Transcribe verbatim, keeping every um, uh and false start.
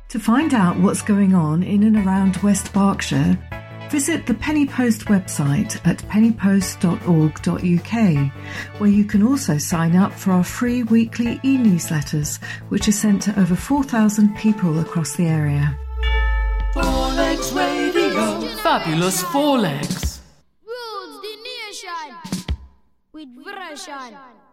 To find out what's going on in and around West Berkshire, visit the Penny Post website at penny post dot org dot U K, where you can also sign up for our free weekly e-newsletters, which are sent to over four thousand people across the area. Four Legs Radio. Fabulous Four Legs. Rules the nation with version.